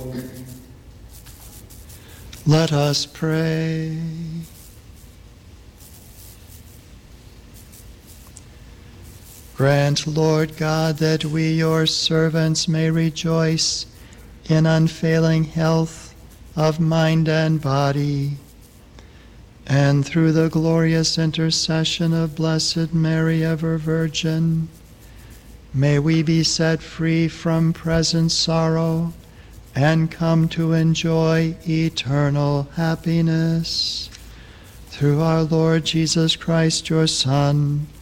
Let us pray. Grant, Lord God, that we, your servants, may rejoice in unfailing health of mind and body, and through the glorious intercession of Blessed Mary, ever Virgin, may we be set free from present sorrow and come to enjoy eternal happiness. Through our Lord Jesus Christ, your Son,